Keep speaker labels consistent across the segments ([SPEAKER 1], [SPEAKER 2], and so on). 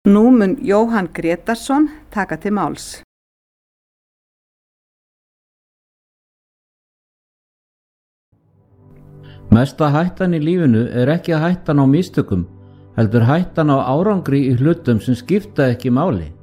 [SPEAKER 1] Nú mun Jóhann Grétarsson taka til máls.
[SPEAKER 2] Mesta hættan í lífinu ekki hættan á mistökum, heldur hættan á árangri í hlutum sem skipta ekki máli.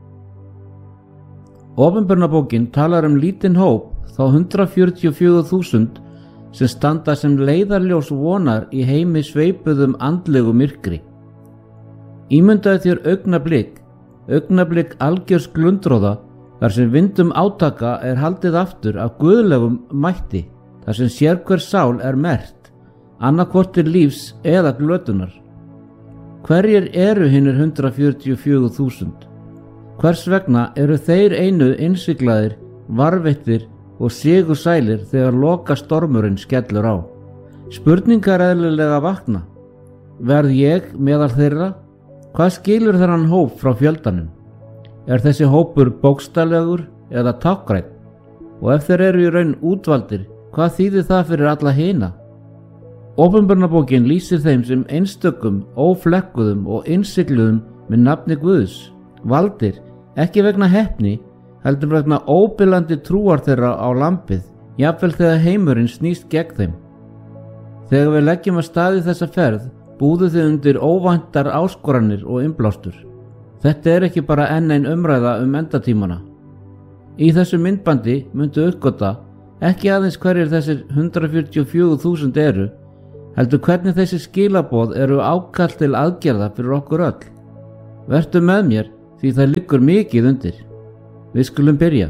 [SPEAKER 2] Opinberunarbókin talar lítinn hóp, þá 144.000 sem standa sem leiðarljós vonar í heimi sveipuðum andlegu myrkri. Ímyndaðu þér augnablik algjörs glundroða þar sem vindum átaka haldið aftur af guðlegum mætti, þar sem sérhver sál merkt, annaðhvort til lífs eða glötunar. Hverjir eru hinir 144.000? Hvers vegna eru þeir einu innsiglaðir, varveittir og sigursælir þegar loka stormurinn skellur á? Spurningar eðlilega vakna. Verð ég meðal þeirra? Hvað skilur þennan hóp frá fjöldanum? Þessi hópur bókstaflegur eða táknrænn? Og ef þeir eru í raun útvaldir, hvað þýðir það fyrir alla hina? Opinberunarbókin lýsir þeim sem einstökum, óflekkuðum og innsigluðum með nafni Guðs, valdir, ekki vegna heppni, heldur vegna óbilandi trúar þeirra á lambið, jafnvel þegar heimurinn snýst gegn þeim. Þegar við leggjum að staði þessa ferð, búðu þið undir óvæntar áskoranir og innblástur. Þetta ekki bara enn ein umræða endatímana. Í þessu myndbandi myndu uppgöta ekki aðeins hverjir þessir 144.000 eru, heldur hvernig þessi skilaboð eru ákall til aðgerða fyrir okkur öll. Vertu með mér því það liggur mikið undir. Við skulum byrja.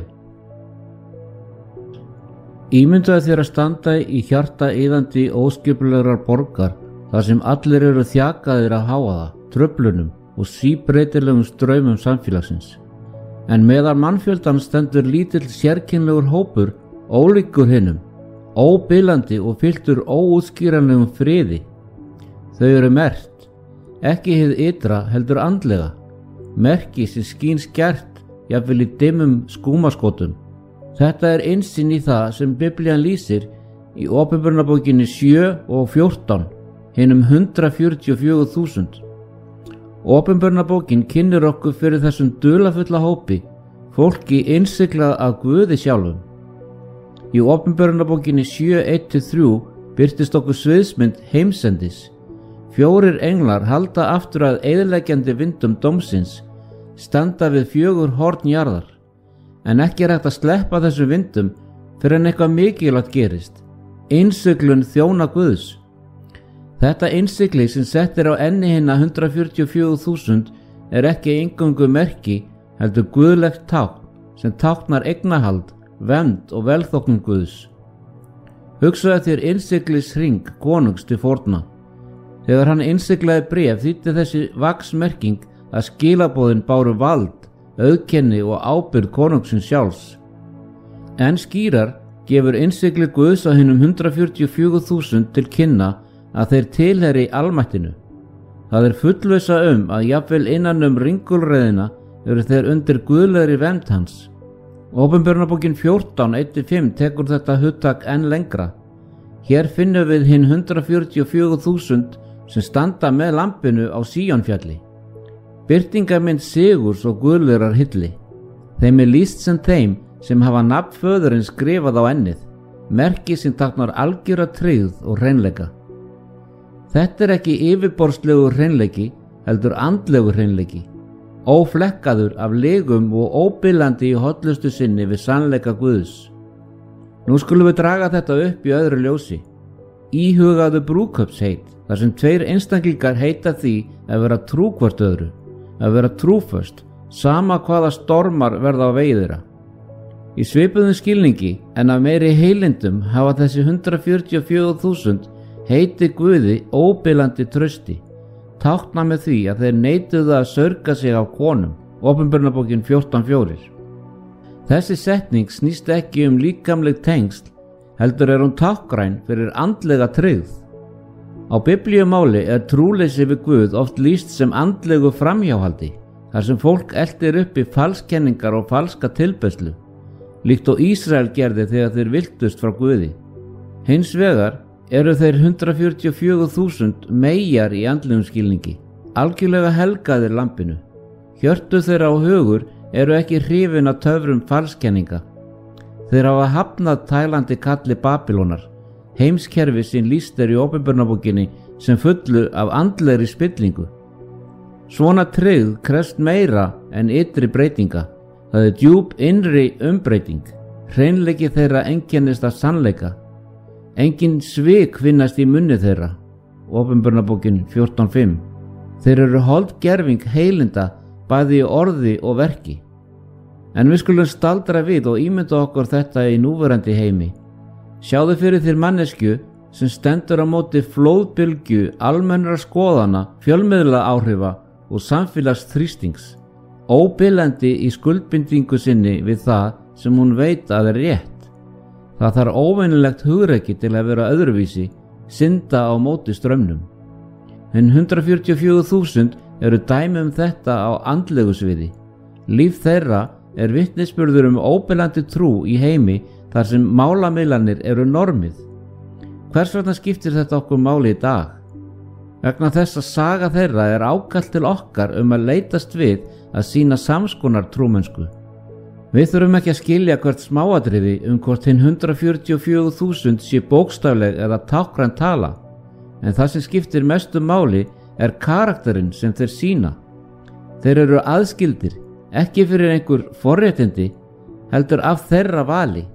[SPEAKER 2] Ímyndaðu þér að standa í hjarta iðandi óskipulegrar borgar þar sem allir eru þjakaðir af hávaða, truflunum og síbreytilegum straumum samfélagsins. En meðal mannfjöldan stendur lítill sérkennilegur hópur, ólíkur hinum, óbilandi og fylltur óútskýranlegum friði. Þau eru merkt, ekki hið ytra heldur andlega, merki sem skín skært, jafnvel í dimmum skúmaskotum. Þetta innsýn í það sem Biblían lýsir í Opinberunarbókinni 7 og 14, hinum 144.000. Opinberunarbókin kynnir okkur fyrir þessum dularfulla hópi, fólki innsiglað af Guði sjálfum. Í Opinberunarbókinni 7:1-3 birtist okkur sviðsmynd heimsendis. 4 englar halda aftur að eyðileggjandi vindum dómsins, standa við 4 horn jarðar, en ekki hægt að sleppa þessum vindum fyrir en eitthvað mikilvægt gerist. Innsiglun þjóna Guðs. Þetta innsigli sem settir á enni hinna 144.000 ekki eingöngu merki, heldur guðlegt tákn sem táknar eignarhald, vernd og velþóknun Guðs. Hugsaðu þér innsiglis hring konungs til forna. Þegar hann innsiglaði bréf þýddi þessi vaxmerking að skilaboðin báru vald, auðkenni og ábyrgð konungsins sjálfs. En skýrar gefur innsigli Guðs á hinum 144.000 til kynna að þeir tilheyri almættinu. Það fullvissa að jafnvel innan ringulreiðina eru þeir undir guðlegri vernd hans. Opinberunarbókin 14:1-5 tekur þetta hugtak enn lengra. Hér finnum við hinn 144.000 sem standa með lambinu á Síónfjalli. Birtingarmynd sigurs og guðlegrar hylli. Þeim lýst sem þeim sem hafa nafn föðurins skrifað á ennið, merki sem táknar algjöra tryggð og hreinleika. Þetta ekki yfirborðslegur hreinleiki, heldur andlegur hreinleiki, óflekkaður af lygum og óbilandi í hollustu sinni við sannleika Guðs. Nú skulum við draga þetta upp í öðru ljósi. Íhugaðu brúðkaupsheit, þar sem 2 einstaklingar heita því að vera trú hvort öðru, að vera trúföst, sama hvaða stormar verða á vegi þeirra. Í svipuðum skilningi en af meiri heilindum hafa þessi 144.000 heiti Guði óbilandi trausti, tákna með því að þeir neituðu að sörga sig á konum. Opinberunarbókin 14:4. Þessi setning snýst ekki líkamleg tengsl, heldur hún táknræn fyrir andlega tryggð. Á biblíumáli trúleysi við Guð oft lýst sem andlegu framhjáhaldi, þar sem fólk eltir uppi falskenningar og falska tilbeiðslu, líkt og Ísrael gerði þegar þeir viltust frá Guði. Hins vegar eru þeir 144.000 meyjar í andlegum skilningi, algjörlega helgaðir lambinu. Hjörtu þeirra og hugur eru ekki hrifin af töfrum falskenninga. Þeir hafa hafnað tælandi kalli Babýlonar, heimskerfi sem lýst í Opinberunarbókinni sem fullu af andlegri spillingu. Svona tryggð krefst meira en ytri breytinga. Það djúp innri umbreyting. Hreinleiki þeirra einkennist af sannleika. Engin svik finnast í munni þeirra. Opinberunarbókin 14:5. Þeir eru holdgerving heilinda bæði í orði og verki. En við skulum staldra við og ímynda okkur þetta í núverandi heimi. Sjáðu fyrir þér manneskju sem stendur á móti flóðbylgju almennra skoðana, fjölmiðla áhrifa og samfélagsþrýstings, óbilandi í skuldbindingu sinni við það sem hún veit að er rétt. Það þarf óvenjulegt hugrekki til að vera öðruvísi, synda á móti straumnum. En 144.000 eru dæmi þetta á andlegu sviði. Líf þeirra er vitnisburður óbilandi trú í heimi þar sem málamiðlanir eru normið. Hvers vegna skiptir þetta okkur máli í dag? Vegna þess að saga þeirra er ákall til okkar að leitast við að sýna samskonar trúmennsku. Við þurfum ekki að skilja hvert smáatriði hvort hinn 144.000 sé bókstafleg eða tákræn tala, en það sem skiptir mestu máli er karakterinn sem þeir sýna. Þeir eru aðskildir, ekki fyrir einhver forréttindi, heldur af þeirra vali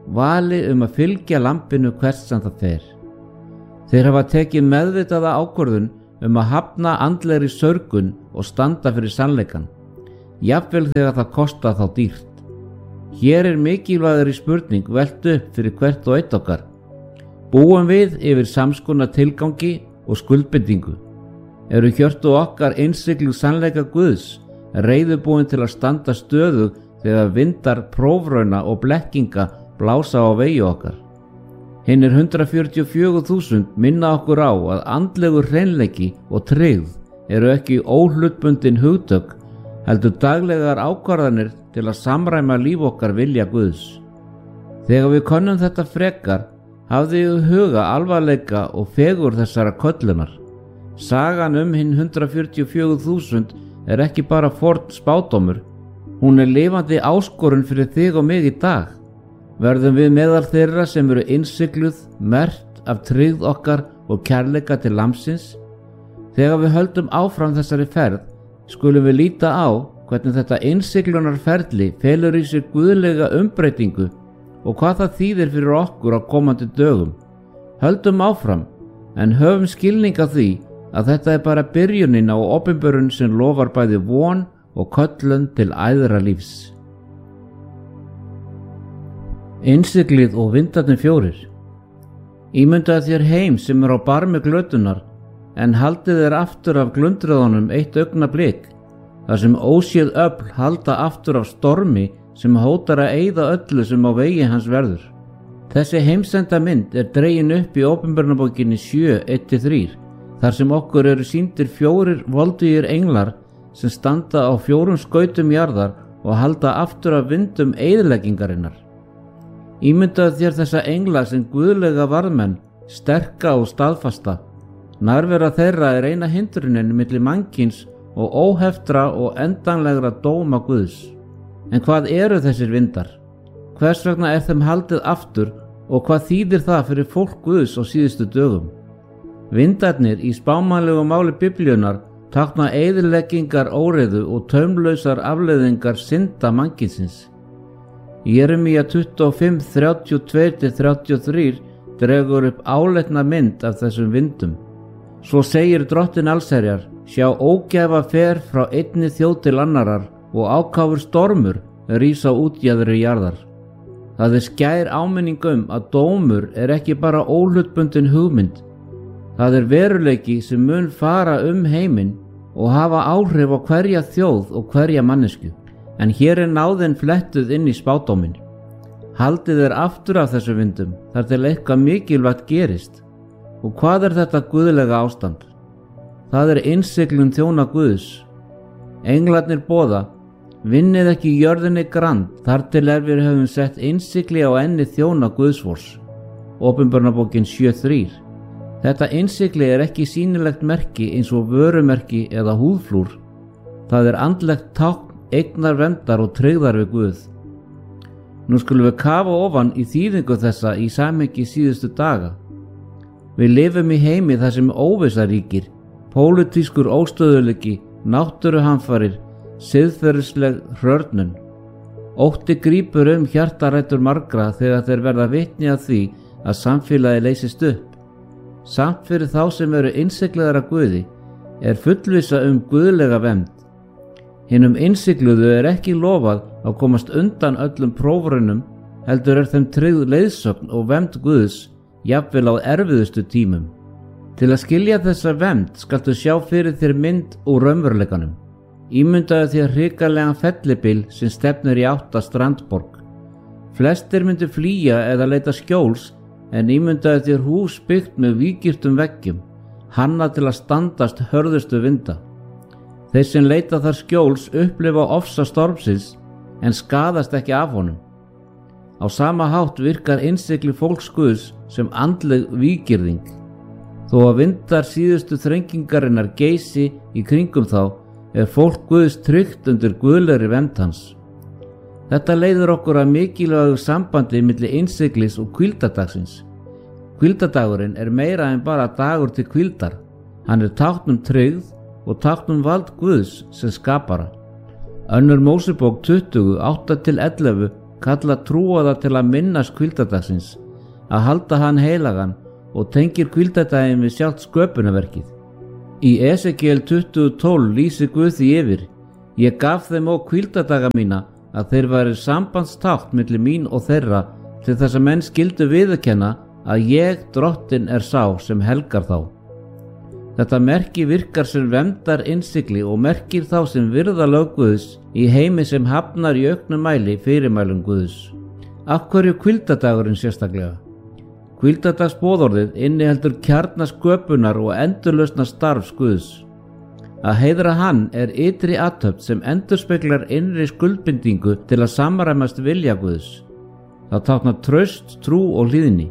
[SPEAKER 2] að fylgja lampinu hvert sem það fer. Þeir hafa tekið meðvitaða ákvörðun að hafna andlegri sörgun og standa fyrir sannleikan, jafnvel þegar það kostar þá dýrt. Hér er mikilvægari spurning velt upp fyrir hvert og eitt okkar. Búum við yfir samskonar tilgangi og skuldbindingu? Eru hjörtu okkar innsigluð sannleika Guðs, reiðubúin til að standa stöðug þegar vindar prófrauna og blekkinga blása á vegi okkar? Hinnir 144.000 minna okkur á að andlegur hreinleiki og tryggð eru ekki óhlutbundin hugtök, heldur daglegar ákvarðanir til að samræma líf okkar vilja Guðs. Þegar við könnum þetta frekar, hafði í huga alvarleika og fegur þessara köllunar. Sagan hinn 144.000 er ekki bara forn spádómur, hún er lifandi áskorun fyrir þig og mig í dag. Verðum við meðal þeirra sem eru innsigluð, merkt af tryggð okkar og kærleika til Lambsins? Þegar við höldum áfram þessari ferð, skulum við líta á hvernig þetta innsiglunarferli felur í sér guðlega umbreytingu og hvað það þýðir fyrir okkur á komandi dögum. Höldum áfram, en höfum skilning á því að þetta er bara byrjunin á opinberun sem lofar bæði von og köllun til æðra lífs. Innsiglið og vindarnir 4. Ímyndaðu þér heim sem á barmi glötunar, en haldið þér aftur af glundröðunum eitt augnablik, þar sem óséð öfl halda aftur af stormi sem hótar að eyða öllu sem á vegi hans verður. Þessi heimsenda mynd er dregin upp í Opinberunarbókinni 7:1-3, þar sem okkur eru sýndir 4 voldugir englar sem standa á 4 skautum jarðar og halda aftur af vindum eyðileggingarinnar. Ímyndaðu þér þessa engla sem guðlega varðmenn, sterka og staðfasta. Nærvera þeirra er eina hindrunin milli mannkyns og óheftra og endanlegra dóma Guðs. En hvað eru þessir vindar? Hvers vegna er þeim haldið aftur og hvað þýðir það fyrir fólk Guðs á síðustu dögum? Vindarnir í spámannlegu máli Biblíunnar tákna eyðileggingar óreiðu og taumlausar afleiðingar synda mannkynsins. Jeremía 25:32-33 dregur upp áleitna mynd af þessum vindum. Svo segir Drottinn allsherjar: sjá, ógæfa fer frá einni þjóð til annarar og ákafur stormur rís á útjaðri jarðar. Það skær áminning að dómur er ekki bara óhlutbundin hugmynd. Það veruleiki sem mun fara heiminn og hafa áhrif á hverja þjóð og hverja mannesku. En hér náðin flettuð inn í spádóminn. Haldið aftur af þessu vindum þar til eitthvað mikilvægt gerist. Og hvað þetta guðlega ástand? Það innsiglun þjóna Guðs. Englarnir boða: vinnið ekki jörðinni grand þar til við höfum sett innsigli á enni þjóna Guðsvors. Opinberunarbókin 7:3. Þetta innsigli ekki sýnilegt merki eins og vörumerki eða húðflúr. Það er andlegt tákn eignar verndar og tryggðar við Guð. Nú skulum við kafa ofan í þýðingu þessa í samhengi síðustu daga. Við lifum í heimi þar sem óvissa ríkir, pólitískur óstöðuleiki, náttúruhamfarir, siðferðisleg hrörnun. Ótti grípur hjartarætur margra þegar þeir verða vitni að því að samfélagi leysist upp. Samt fyrir þá sem eru innsiglaðar af Guði er fullvissa guðlega vernd. Hinum innsigluðu er ekki lofað að komast undan öllum prófraunum, heldur er þeim tryggð leiðsögn og vernd Guðs, jafnvel á erfiðustu tímum. Til að skilja þessa vernd skaltu sjá fyrir þér mynd úr raunveruleikanum. Ímyndaðu þér hrikalegan fellibyl sem stefnir í átt að strandborg. Flestir myndu flýja eða leita skjóls, en ímyndaðu þér hús byggt með víggirtum veggjum, hannað til að standast hörðustu vinda. Þeir sem leita þar skjóls upplifa ofsa stormsins en skaðast ekki af honum. Á sama hátt virkar innsigli fólks Guðs sem andleg víggirðing. Þó að vindar síðustu þrengingarinnar geysi í kringum þá, er fólk Guðs tryggt undir guðlegri vernd hans. Þetta leiðir okkur að mikilvægu sambandi milli innsiglis og hvíldardagsins. Hvíldardagurinn er meira en bara dagur til hvíldar. Hann er tákn tryggð og tákn vald Guðs sem skapara. Önnur Mósebók 20, 8-11 kalla trúaða til að minnast hvíldardagsins, að halda hann heilagan og tengir hvíldardaginn við sjálft sköpunarverkið. Í Esekiel 20:12 lýsir Guð því yfir: Ég gaf þeim og hvíldardaga mína að þeir væri sambandstákn milli mín og þeirra, til þess að menn skyldu viðurkenna að ég, Drottinn, er sá sem helgar þá. Þetta merki virkar sem verndar innsigli og merkir þá sem virða lög Guðs í heimi sem hafnar í auknum mæli fyrirmælum Guðs. Af hverju hvíldardagurinn sérstaklega? Hvíldardagsboðorðið inniheldur kjarna sköpunar og endurlausna starfs Guðs. Að heiðra hann er ytri athöfn sem endurspeglar innri skuldbindingu til að samræmast vilja Guðs. Það táknar traust, trú og hlýðni.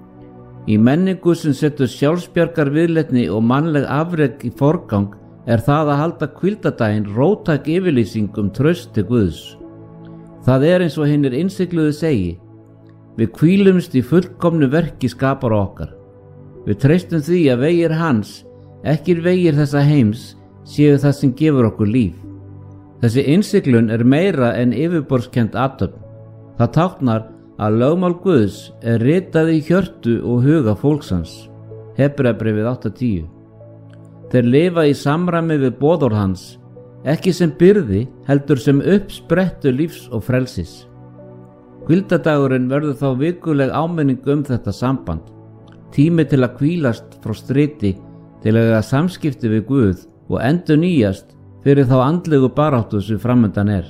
[SPEAKER 2] Í menningu sem setur sjálfsbjargar viðleitni og mannleg afrek í forgang er það að halda hvíldardaginn róttæk yfirlýsing traust til Guðs. Það er eins og hinir innsigluðu segi: Við hvílumst í fullkomnu verki skapara okkar. Við treystum því að vegir hans, ekki vegir þessa heims, séu það sem gefur okkur líf. Þessi innsiglun er meira en yfirborðskennd athöfn. Það táknar að lögmál Guðs er ritað í hjörtu og huga fólksans. Hebreabréfið 8:10. Þeir lifa í samræmi við boðorð hans, ekki sem byrði, heldur sem uppsprettu lífs og frelsis. Hvíldardagurinn verður þá vikuleg áminning þetta samband, tími til að hvílast frá striti, til að eiga samskipti við Guð og endurnýjast fyrir þá andlegu baráttu sem framundan er.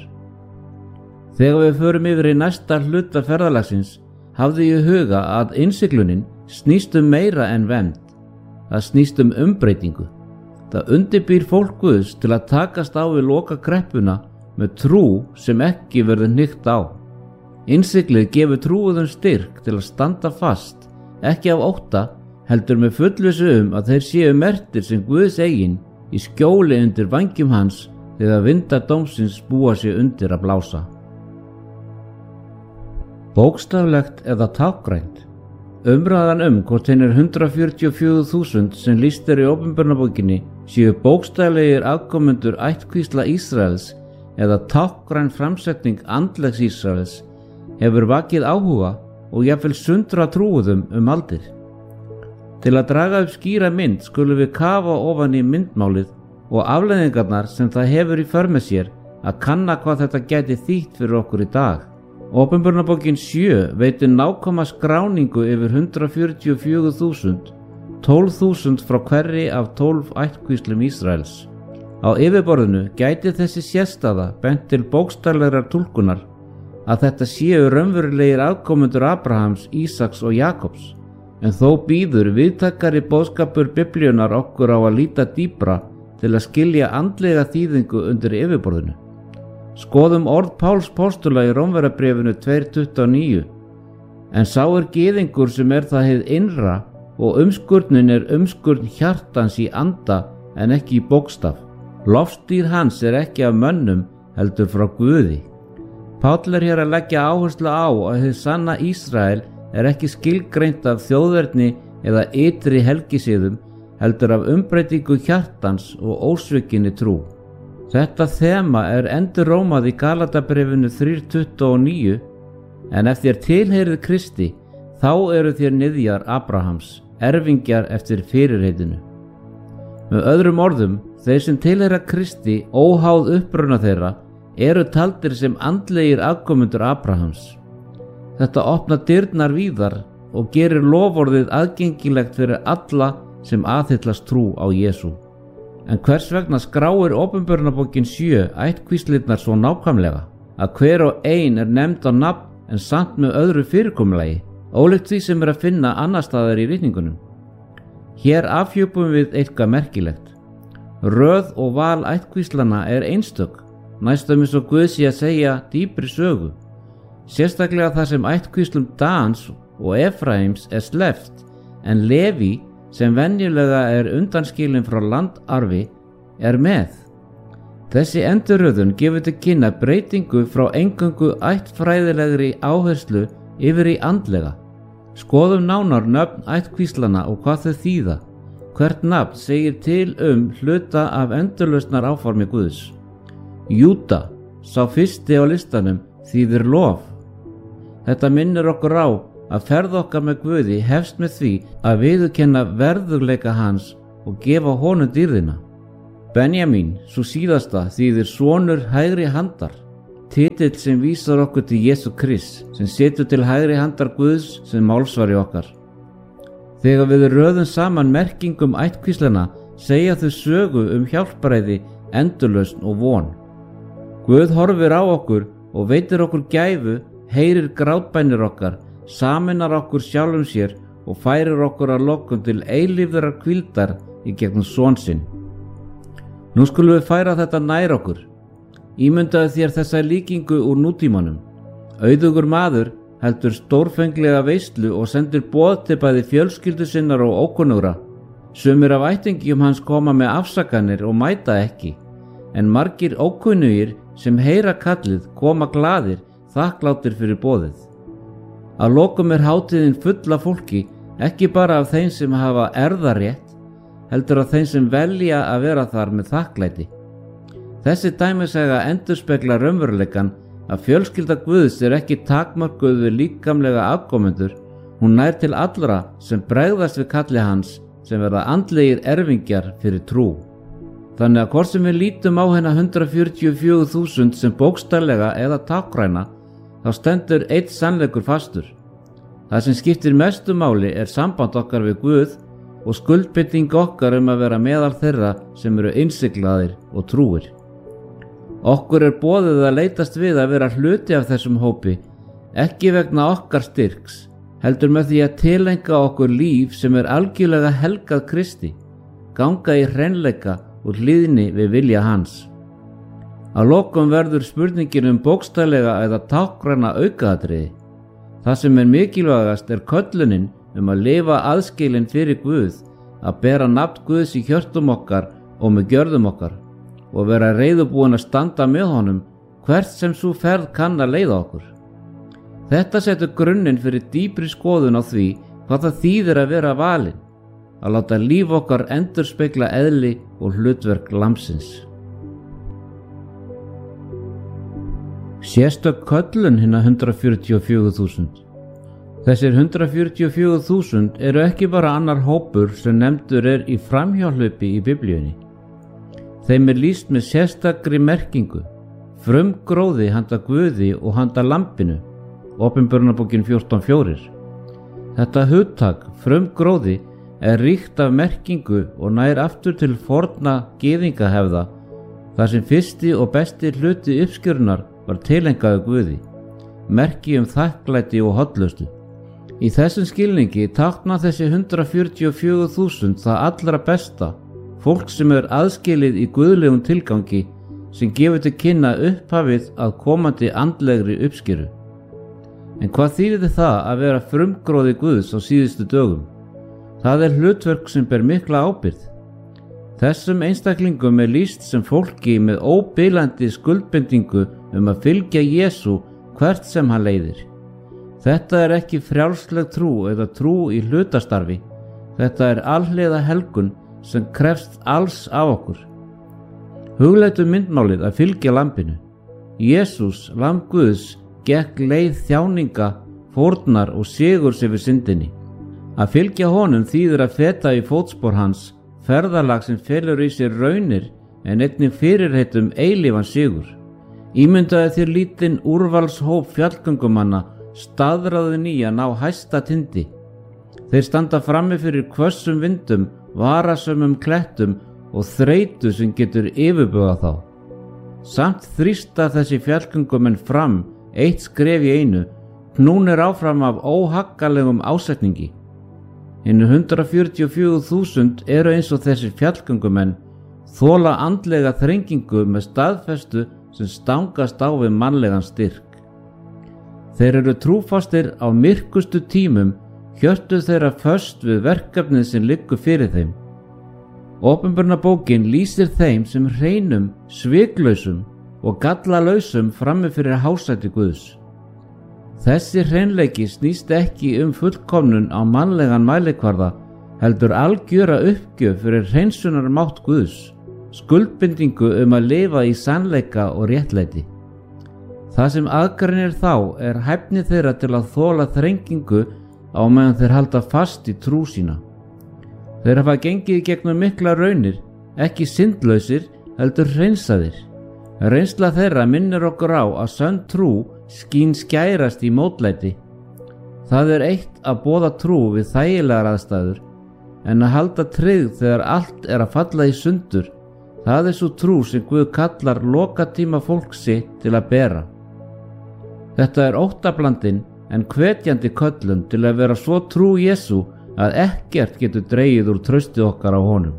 [SPEAKER 2] Þegar við förum yfir í næsta hluta ferðalagsins, hafði ég huga að innsiglunin snýst meira en vernd. Það snýst umbreytingu. Það undirbýr fólk Guðs til að takast á við loka kreppuna með trú sem ekki verður hnykkt á. Innsiglið gefur trúuðum styrk til að standa fast, ekki af ótta, heldur með fullvissu að þeir séu merktir sem Guðs eigin í skjóli undir vængjum hans þegar vindar dómsins búa sig undir að blása. Bókstaflegt eða tákgrænt. Umræðan hvort hinir 144.000 sem lýst í Opinberunarbókinni séu bókstaflegir afkomendur ættkvísla Ísraels eða tákgræn framsetning andlegs Ísraels hefur vakið áhuga og jafnvel sundra trúuðum aldir. Til að draga upp skýra mynd skulum við kafa ofan í myndmálið og afleiðingarnar sem það hefur í för með sér að kanna hvað þetta gæti þýtt fyrir okkur í dag. Opinberunarbókin 7 veitir nákvæma skráningu yfir 144.000, 12.000 frá hverri af 12 ættkvíslum Ísraels. Á yfirborðinu gæti þessi sérstaða bent til bókstaflegrar túlkunar að þetta séu raunverulegir afkomendur Abrahams, Ísaks og Jakobs, en þó býður viðtakari boðskapur Biblíunnar okkur á að líta dýpra til að skilja andlega þýðingu undir yfirborðinu. Skoðum orð Páls postula í Rómverjabréfinu 2:29, en sá er gyðingur sem er það hið innra og umskurnin er umskurn hjartans í anda en ekki í bókstaf. Lofsdýr hans ekki af mönnum heldur frá Guði. Páll hér að leggja áherslu á að hið sanna Ísrael ekki skilgreint af þjóðerni eða ytri helgisiðum heldur af umbreytingu hjartans og ósvikinni trú. Þetta þema endurrómað í Galatabréfinu 3:29, en ef þér tilheyrið Kristi, þá eru þér niðjar Abrahams, erfingjar eftir fyrirheitinu. Með öðrum orðum, þeir sem tilheyra Kristi, óháð uppruna þeirra, eru taldir sem andlegir afkomendur Abrahams. Þetta opnar dyrnar víðar og gerir loforðið aðgengilegt fyrir alla sem aðhyllast trú á Jesú. En hvers vegna skráir Åpenbarunarbókin 7 ættkvíslirnar svo nákvæmlega að hver og ein nefnd á nafn en samt með öðru fyrirkomulagi, ólíkt því sem að finna annar staðar í ritningunum? Hér afhjúpum við eitthvað merkilegt. Röð og val ættkvíslana einstök, næstum eins og Guð sé að segja dýpri sögu. Sérstaklega þar sem ættkvíslum Dans og Efraims sleppt, en Leví, sem venjulega undanskilin frá landarfi, með. Þessi endurröðun gefur til kynna breytingu frá eingöngu ættfræðilegri áherslu yfir í andlega. Skoðum nánar nöfn ættkvíslana og hvað þau þýða. Hvert nafn segir til hluta af endurlausnar áformi Guðs. Júda, sá fyrsti á listanum, þýðir lof. Þetta minnir okkur á að ferð okkar með Guði hefst með því að viðurkenna verðugleika hans og gefa honum dýrðina. Benjamín, svo síðasta, þýðir sonur hægri handar, titill sem vísar okkur til Jesú Krist, sem setur til hægri handar Guðs sem málsvari okkar. Þegar við röðum saman merkingum ættkvíslana, segja þau sögu hjálparæði, endurlausn og von. Guð horfir á okkur og veitir okkur gæfu, heyrir grátbænir okkar, sameinar okkur sjálfum sér og færir okkur að lokum til eilífðrar hvíldar í gegnum son sinn. Nú skulum við færa þetta nær okkur. Ímyndaðu þér þessa líkingu úr nútímanum. Auðugur maður heldur stórfenglega veislu og sendir boð til bæði fjölskyldu sinnar og ókunnugra. Sumir af ættingjum hans koma með afsakanir og mæta ekki, en margir ókunnugir sem heyra kallið koma glaðir, þakklátir fyrir boðið. Að lokum hátíðin full af fólki, ekki bara af þeim sem hafa erfðarétt, heldur af þeim sem velja að vera þar með þakklæti. Þessi dæmisaga endurspeglar raunveruleikann að fjölskylda Guðs ekki takmörkuð við líkamlega afkomendur, hún nær til allra sem bregðast við kalli hans, sem verða andlegir erfingjar fyrir trú. Þannig að hvort sem við lítum á hérna 144.000 sem bókstaflega eða tákræna, þá stendur einn sannleikur fastur. Það sem skiptir mestu máli samband okkar við Guð og skuldbinding okkar að vera meðal þeirra sem eru innsiglaðir og trúir. Okkur boðið að leitast við að vera hluti af þessum hópi, ekki vegna okkar styrks, heldur með því að tilenga okkur líf sem algjörlega helgað Kristi, ganga í hreinleika og hlýðni við vilja hans. Að lokum verður spurningin bókstaflega eða tákræna aukaatriði. Það sem mikilvægast köllunin að lifa aðskilin fyrir Guð, að bera nafn Guðs í hjörtum okkar og með gjörðum okkar og vera reiðubúin að standa með honum hvert sem sú ferð kann að leiða okkur. Þetta setur grunninn fyrir dýpri skoðun á því hvað það þýðir að vera valinn, að láta líf okkar endurspegla eðli og hlutverk lambsins. Sérstök köllun hinna 144.000. Þessir 144.000 ekki bara annar hópur sem nefndur í framhjáhlaupi í Biblíunni. Þeim lýst með sérstakri merkingu, frumgróði handa Guði og handa lambinu, Åpenbarunarbókin 14:4. Þetta hugtak, frumgróði, ríkt af merkingu og nær aftur til forna gyðingahefða, þar sem fyrsti og besti hluti uppskjörunar var tilengaður Guði, merki þakklæti og hollustu. Í þessum skilningi tákna þessi 144.000 það allra besta, fólk sem aðskilið í guðlegum tilgangi, sem gefur til kynna upphafið að komandi andlegri uppskjöru. En hvað þýðir það að vera frumgróði Guðs á síðustu dögum? Það hlutverk sem ber mikla ábyrgð. Þessum einstaklingum lýst sem fólki með óbilandi skuldbindingu að fylgja Jesú hvert sem hann leiðir. Þetta ekki frjálsleg trú eða trú í hlutastarfi. Þetta alhliða helgun sem krefst alls af okkur. Hugleitum myndmálið að fylgja lambinu. Jesús, lamb Guðs, gekk leið þjáninga, fórnar og sigurs yfir syndinni. Að fylgja honum þýðir að feta í fótspor hans, ferðalag sem felur í sér raunir en einnig fyrirheit eilífan sigur. Ímyndaðu þér lítinn úrvalshóp fjallgöngumanna staðráðin í að ná hæsta tindi. Þeir standa frammi fyrir hvössum vindum, varasömmum klettum og þreytu sem getur yfirbugað þá. Samt þrýsta þessi fjallgöngumenn fram, eitt skref í einu, knúnir áfram af óhaggalegum ásetningi. Hinir 144.000 eins og þessir fjallgöngumenn, þola andlega þrengingu með staðfestu sem stangast á við mannlegan styrk. Þeir trúfastir á myrkustu tímum, hjörtu þeirra föst við verkefnið sem liggur fyrir þeim. Opinberunarbókin lýsir þeim sem hreinum, sviklausum og gallalausum frammi fyrir hásæti Guðs. Þessi hreinleiki snýst ekki fullkomnun á mannlegan mælikvarða, heldur algjöra uppgjöf fyrir hreinsunar mátt Guðs, skuldbindingu að lifa í sannleika og réttlæti. Það sem aðgreinir þá hæfni þeirra til að þola þrengingu á meðan þeir halda fast í trú sína. Þeir hafa gengið gegnum mikla raunir, ekki syndlausir, heldur hreinsaðir. Reynsla þeirra minnir okkur á að sönn trú skín skærast í mótlæti. Það eitt að boða trú við þægilegar aðstæður, en að halda tryggð þegar allt að falla í sundur, það sú trú sem Guð kallar lokatíma fólksi til að bera. Þetta óttablandin en hvetjandi köllun til að vera svo trú Jesú að ekkert getur dregið úr trausti okkar á honum.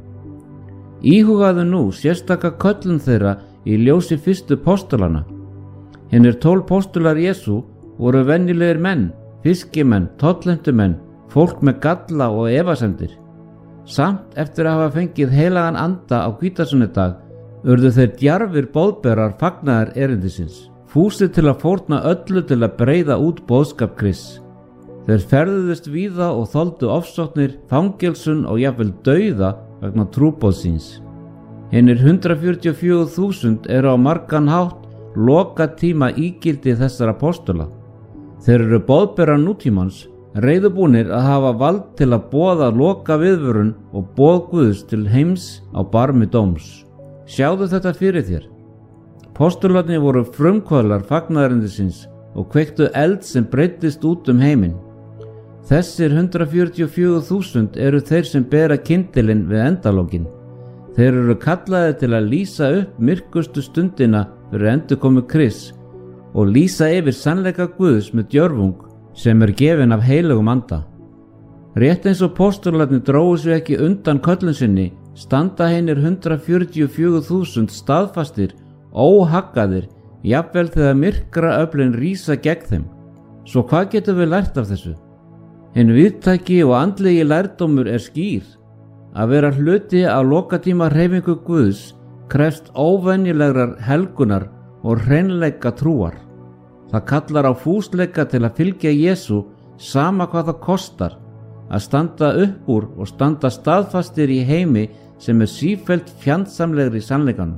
[SPEAKER 2] Íhugaðu nú sérstaka köllun þeirra í ljósi fyrstu postulana. Hinir 12 postular Jesú voru venjulegir menn, fiskimenn, tollheimtumenn, fólk með galla og efasemdir. Samt eftir að hafa fengið heilagan anda á hvítasunnudag urðu þeir djarfir boðberar fagnaðar erindisins, fúsir til að fórna öllu til að breiða út boðskap Krists. Þeir ferðuðust víða og þoldu ofsóknir, fangelsun og jafnvel dauða vegna trúboðs síns. Hinir 144.000 á margan hátt lokatíma ígildi þessara apóstola. Þeir boðberar nútímans, reiðubúnir að hafa vald til að boða loka viðvörun og boð Guðs til heims á barmi dóms. Sjáðu þetta fyrir þér. Postularnir voru frumkvöðlar fagnaðarindisins og kveiktu eld sem breiddist út heiminn. Þessir 144.000 þeir sem bera kyndilinn við endalókin. Þeir kallaðir til að lýsa upp myrkustu stundina fyrir endurkomu Krists og lýsa yfir sannleika Guðs með djörfung sem gefin af heilugum anda. Rétt eins og postularnir drógu sig ekki undan köllun sinni, standa hinir 144.000 staðfastir, óhaggaðir, jafnvel þegar myrkra öflin rísa gegn þeim. Svo hvað getum við lært af þessu? Hinn viðtæki og andlegi lærdómur skýr. Að vera hluti af lokatíma hreyfingu Guðs krefst óvenjulegrar helgunar og hreinleika trúar. Það kallar á fúsleika til að fylgja Jesú sama hvað það kostar, að standa upp úr og standa staðfastir í heimi sem sífellt fjandsamlegri sannleikanum.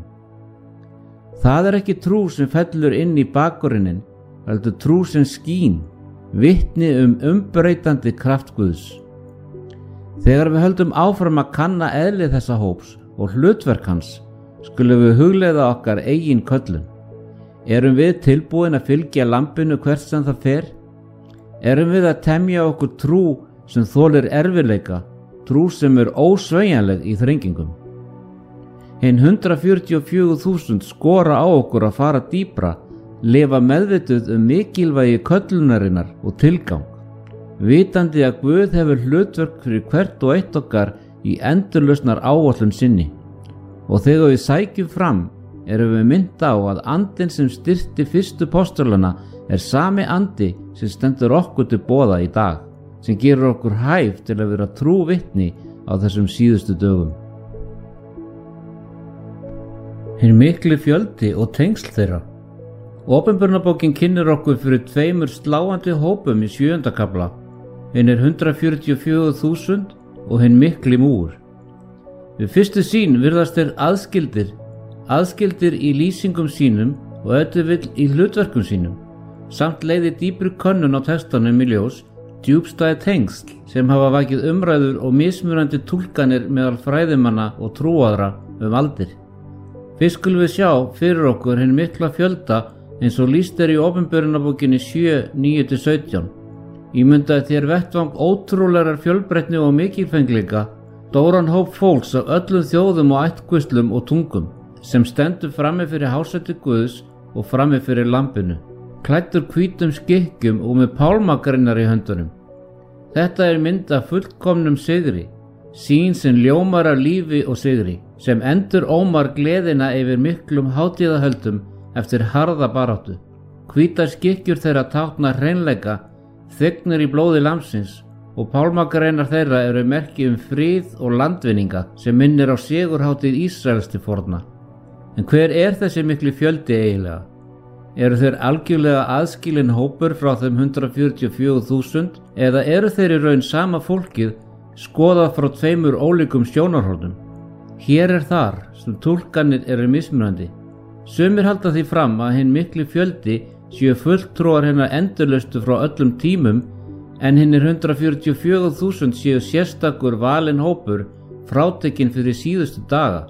[SPEAKER 2] Það ekki trú sem fellur inn í bakgrunnin, heldur trú sem skín, vitni umbreytandi kraft Guðs. Þegar við höldum áfram að kanna eðli þessa hóps og hlutverk hans, skulum við hugleiða okkar eigin köllun. Erum við tilbúin að fylgja lambinu hvert sem það fer? Erum við að temja okkur trú sem þolir erfiðleika, trú sem ósveigjanleg í þrengingum? Hinn 144.000 skora á okkur að fara dýpra, lifa meðvituð mikilvægi köllunarinnar og tilgang, vitandi að Guð hefur hlutverk fyrir hvert og eitt okkar í endurlausnar áætlun sinni. Og þegar við sækjum fram, erum við minnt á að andinn sem styrkti fyrstu postulana sami andi sem stendur okkur til boða í dag, sem gerur okkur hæf til að vera trú vitni á þessum síðustu dögum. Hinn mikli fjöldi og tengsl þeirra. Opinberunarbókin kynnir okkur fyrir 2 sláandi hópum í 7. kafla, hinnir 144.000 og hinn mikli múgur. Við fyrstu sýn virðast þeir aðskildir í lýsingum sínum og auðvitað í hlutverkum sínum, samt leiði dýpri könnun á textanum í ljós djúpstæð tengsl sem hafa vakið umræður og mismunandi túlkanir meðal fræðimanna og trúaðra aldir. Fyrst skulum við sjá fyrir okkur hinn mikla fjölda eins og lýst í opinberunarbókinni 7:9-17. Ímyndaði þér vettvang ótrúlegar fjölbreytni og mikilfengleika, stóran hóp fólks af öllum þjóðum og ættkvíslum og tungum, sem stendur frammi fyrir hásæti Guðs og frammi fyrir lambinu, klæddur hvítum skikkjum og með pálmagreinar í höndunum. Þetta mynd af fullkomnum sigri, sýn sem ljómar af lífi og sigri, sem endur ómar gleðina yfir miklum hátíðahöldum eftir harða baráttu. Hvítar skikkjur þeirra tákna hreinleika, þygnir í blóði lambsins, og pálmagreinar þeirra eru merki frið og landvinninga sem minnir á sigurhátíð Ísraels til forna. En hver þessi mikli fjöldi eiginlega? Eru þeir algjörlega aðskilinn hópur frá þeim 144.000 eða eru þeir í raun sama fólkið skoðað frá 2 ólíkum sjónarhornum? Hér þar sem túlkanir eru mismunandi. Sumir halda því fram að hinn mikli fjöldi séu fulltrúar hinnar endurlaustu frá öllum tímum, en hinnir 144.000 séu sérstakur valinn hópur frátekinn fyrir síðustu daga.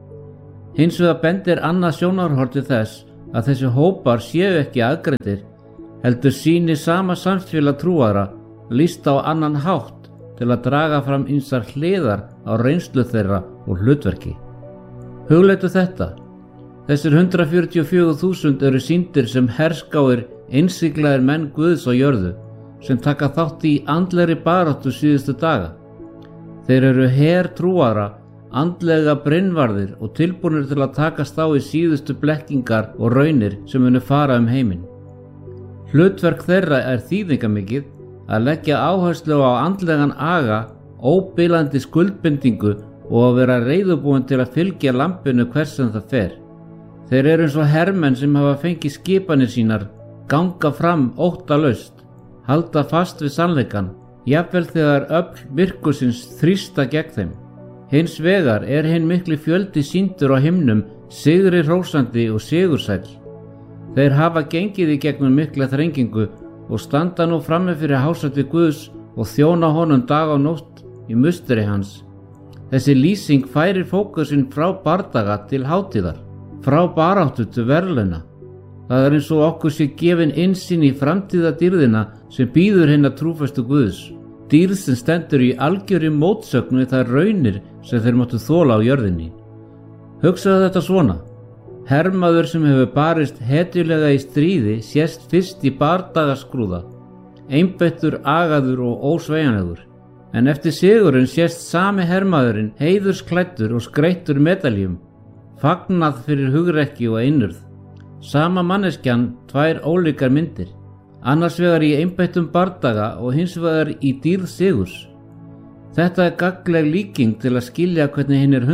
[SPEAKER 2] Hins vegar bendir annað sjónarhorn til þess að þessi hópar séu ekki aðgreindir, heldur sýni sama samfélag trúaðra lýst á annan hátt til að draga fram ýmsar hliðar á reynslu þeirra og hlutverki. Hugleitu þetta. Þessir 144.000 eru sýndir sem herskáir, innsiglaðir menn Guðs á jörðu, sem taka þátt í andlegri baráttu síðustu daga. Þeir eru her trúaðra, andlega brinnvarðir og tilbúnir til að takast á í síðustu blekkingar og raunir sem munu fara heiminn. Hlutverk þeirra þýðingamikið að leggja áherslu á andlegan aga, óbilandi skuldbindingu og að vera reiðubúin til að fylgja lambinu hvers sem það fer. Þeir eru eins og hermenn sem hafa fengið skipanir sínar, ganga fram óttalaust, halda fast við sannleikann, jafnvel þegar öfl myrkursins þrýsta gegn þeim. Hins vegar hinn mikli fjöldi sýndur á himnum, sigri hrósandi og sigursæll. Þeir hafa gengið í gegnum mikla þrengingu og standa nú frammi fyrir hásæti Guðs og þjóna honum dag og nótt í musteri hans. Þessi lýsing færir fókusinn frá bardaga til hátíðar, frá baráttu til verðlauna. Það eins og okkur sé gefin innsýn í framtíðadýrðina sem bíður hinna trúfæstu Guðs, dýrð sem stendur í algjörri mótsögn við þær raunir sem þeir máttu þola á jörðinni. Hugsaðu þetta svona: hermaður sem hefur barist hetjulega í stríði sést fyrst í bardagaskúða, einbeittur, agaður og ósveigjanlegur, en eftir sigurinn sést sami hermaðurinn heiðursklæddur og skreyttur medaljum, fagnað fyrir hugrekki og einurð. Sama manneskjan, 2 ólíkar myndir, annars vegar í einbeittum bardaga og hins vegar í dýrð sigurs. Þetta gagnleg líking til að skilja hvernig hinnir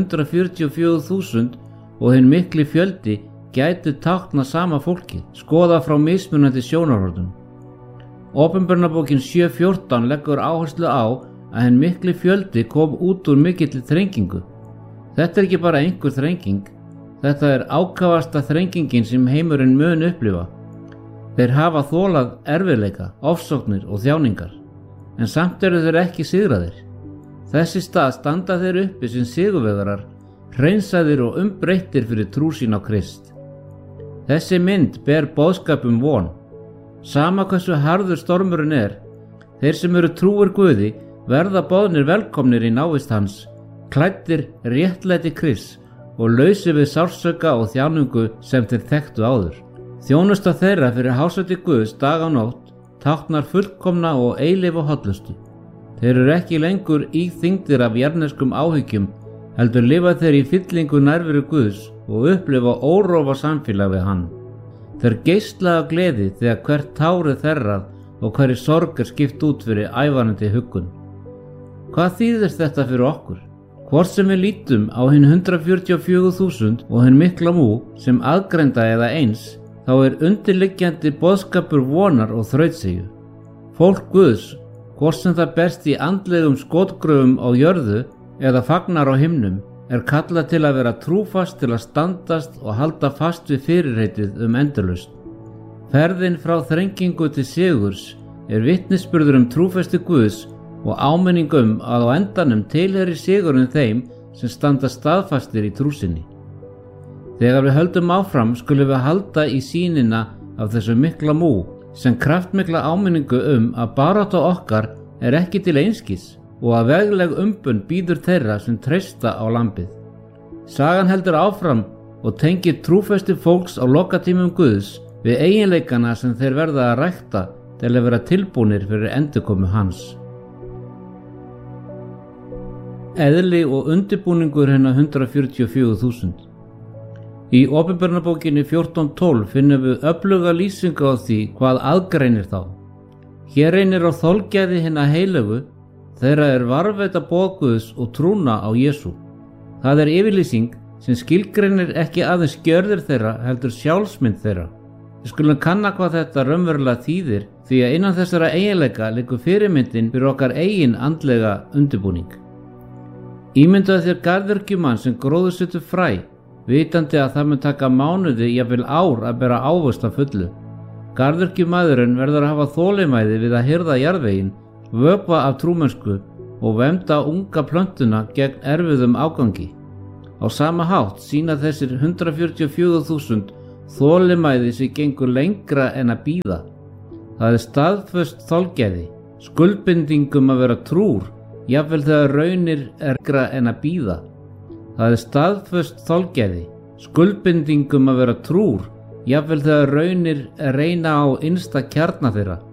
[SPEAKER 2] 144.000 og hinn mikli fjöldi gætu tákna sama fólki, skoða frá mismunandi sjónarhornum. Opinberunarbókin 7:14 leggur áherslu á að hinn mikli fjöldi kom út úr mikilli þrengingu. Þetta ekki bara einhver þrenging, þetta ákafasta þrengingin sem heimurinn mun upplifa. Þeir hafa þolað erfiðleika, ofsóknir og þjáningar, en samt eru þeir ekki sigraðir. Þessi stað standa þeir uppi sem sigurvegarar, hreinsaðir og umbreyttir fyrir trú sín á Krist. Þessi mynd ber boðskap von. Sama hversu harður stormurinn þeir sem eru trúir Guði verða boðnir velkomnir í návist hans, klæddir réttlæti Krists og lausir við sársauka og þjáningu sem þeir þekktu áður. Þjónusta þeirra fyrir hásæti Guðs dag og nótt táknar fullkomna og eilífa hollustu. Þeir eru ekki lengur íþyngdir af jarðneskum áhyggjum, heldur lifa þeir í fyllingu nærveru Guðs og upplifa órofa samfélag við hann. Þeir geisla af gleði þegar hvert tár þerrað og hverri sorg skipt út fyrir ævarandi huggun. Hvað þýðir þetta fyrir okkur? Hvort sem við lítum á hinn 144.000 og hinn mikla mú sem aðgreinda eða eins, þá undirliggjandi boðskapur vonar og þrautseigju. Fólk Guðs, hvort sem það berst í andlegum skotgröfum á jörðu eða fagnar á himnum, kallað til að vera trúfast til að standast og halda fast við fyrirheitið endurlausn. Ferðin frá þrengingu til sigurs vitnisburður trúfesti Guðs og áminning að á endanum tilheyri sigurinn þeim sem standa staðfastir í trú sinni. Þegar við höldum áfram skulum við halda í sýnina af þessu mikla mú sem kraftmikla áminningu að barátta okkar ekki til einskis og að vegleg umbun bíður þeirra sem treysta á lambið. Sagan heldur áfram og tengir trúfesti fólks á lokatímum Guðs við eiginleikana sem þeir verða að rækta til að vera tilbúnir fyrir endurkomu hans. Eðli og undirbúningur hinna 144.000. Í Opinberunarbókinni 14:12 finnum við öfluga lýsingu á því hvað aðgreinir þá. Hér reynir á þolgæði hinna heilögu, þeirra varðveita boð Guðs og trúna á Jesú. Það yfirlýsing sem skilgreinir ekki aðeins gjörðir þeirra heldur sjálfsmynd þeirra. Við skulum kanna hvað þetta raunverulega þýðir því að innan þessara eiginleika liggur fyrirmyndin fyrir okkar eigin andlega undirbúning. Ímyndaðu þér garðyrkjumann sem gróðursetur fræ, vitandi að það mun taka mánuði, jafnvel ár að bera ávöxt að fullu. Garðyrkjumaðurinn verður að hafa þolinmæði við að hirða jarðveginn, vökva af trúmennsku og vernda unga plöntuna gegn erfiðum ágangi. Á sama hátt sýna þessir 144.000 þolinmæði sem gengur lengra en að bíða. Það staðföst þolgæði, skuldbindingum að vera trúr, jafnvel þegar raunir ergra en að bíða. Það staðföst þolgæði, skuldbindingum að vera trúr, jafnvel þegar raunir reyna á innsta kjarna þeirra.